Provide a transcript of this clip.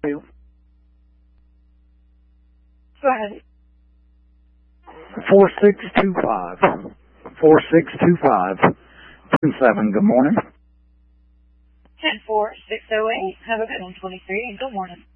you? Go ahead. 4625. 4625. Good morning. 10-4-608. Have a good one, 23, and good morning.